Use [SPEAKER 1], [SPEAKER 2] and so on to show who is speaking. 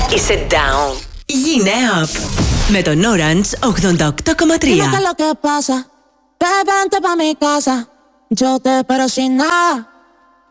[SPEAKER 1] Είσαι down. Γίνε up. Με τον Orange 88,3.
[SPEAKER 2] Dime qué es lo que pasa. Vente pa' mi casa. Yo te espero sin nada.